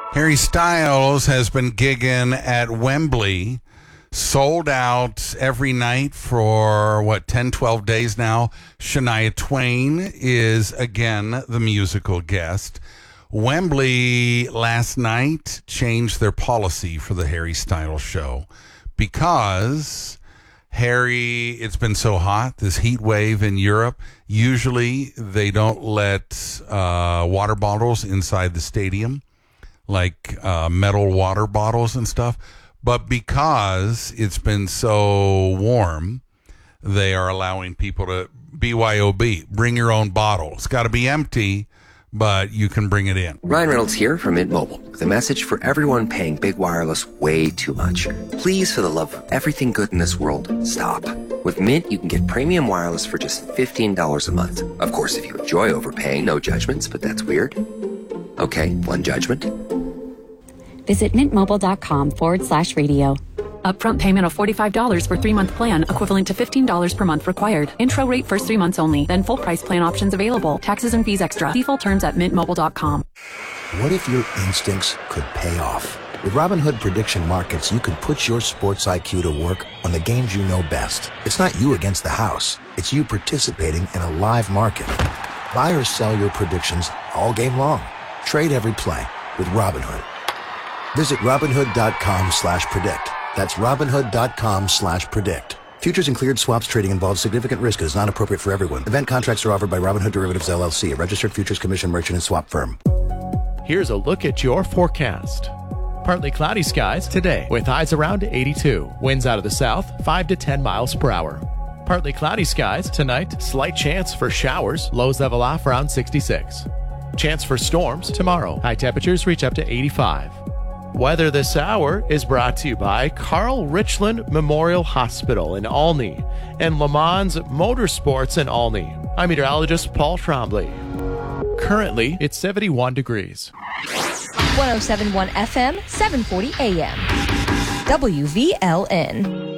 Harry Styles has been gigging at Wembley, sold out every night for, 10, 12 days now. Shania Twain is again the musical guest. Wembley last night changed their policy for the Harry Styles show because it's been so hot, this heat wave in Europe. Usually they don't let water bottles inside the stadium, like metal water bottles and stuff. But because it's been so warm, they are allowing people to BYOB, bring your own bottle. It's got to be empty, but you can bring it in. Ryan Reynolds here from Mint Mobile with a message for everyone paying big wireless way too much. Please, for the love of everything good in this world, stop. With Mint, you can get premium wireless for just $15 a month. Of course, if you enjoy overpaying, no judgments, but that's weird. Okay, one judgment. Visit mintmobile.com/radio. Upfront payment of $45 for 3-month plan, equivalent to $15 per month required. Intro rate first 3 months only, then full price plan options available. Taxes and fees extra. See full terms at mintmobile.com. What if your instincts could pay off? With Robinhood Prediction Markets, you can put your sports IQ to work on the games you know best. It's not you against the house. It's you participating in a live market. Buy or sell your predictions all game long. Trade every play with Robinhood. Visit Robinhood.com/predict. That's Robinhood.com/predict. Futures and cleared swaps trading involves significant risk and is not appropriate for everyone. Event contracts are offered by Robinhood Derivatives LLC, a registered futures commission merchant and swap firm. Here's a look at your forecast. Partly cloudy skies today with highs around 82. Winds out of the south, 5 to 10 miles per hour. Partly cloudy skies tonight. Slight chance for showers. Lows level off around 66. Chance for storms tomorrow. High temperatures reach up to 85. Weather this hour is brought to you by Carl Richland Memorial Hospital in Olney and Le Mans Motorsports in Olney. I'm meteorologist Paul Trombley. Currently, it's 71 degrees. 107.1 FM, 740 AM. WVLN.